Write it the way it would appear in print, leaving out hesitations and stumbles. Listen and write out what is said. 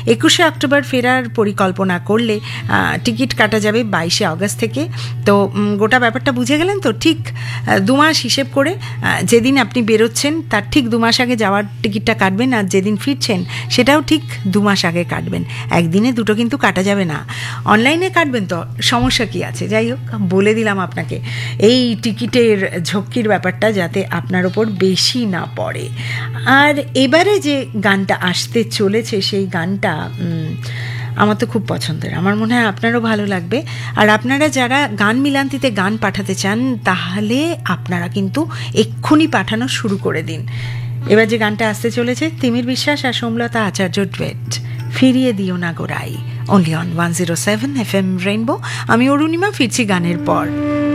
21শে October ফেরার পরিকল্পনা করলে টিকিট কাটা যাবে 22শে অগস্ট থেকে। তো গোটা ব্যাপারটা বুঝে গেলেন তো? ঠিক 2 মাস হিসেব করে যেদিন আপনি বেরোচ্ছেন তার ঠিক 2 মাস আগে যাওয়ার টিকিটটা কাটবেন, আর যেদিন ফিরছেন সেটাও ঠিক 2 মাস আগে কাটবেন। একদিনে দুটো কিন্তু কাটা যাবে না। অনলাইনে কাটবেন তো সমস্যা কি আছে? যাই হোক, বলে দিলাম আপনাকে এই টিকিটের ঝক্কির ব্যাপারটা যাতে আপনার ওপর বেশি না পড়ে। আর এবারে যে গানটা আসতে চলেছে সেই গানটা আমার তো খুব পছন্দের, আমার মনে হয় আপনারও ভালো লাগবে। আর আপনারা যারা গান মিলান্তিতে গান পাঠাতে চান তাহলে আপনারা কিন্তু এক্ষুনি পাঠানো শুরু করে দিন। এবার যে গানটা আসতে চলেছে তিমির বিশ্বাস আর সোমলতা আচার্য ডুয়েট, ফিরিয়ে দিও না গোড়াই, অনলি অন 107 FM রেইনবো। আমি অরুণিমা, ফিরছি গানের পর।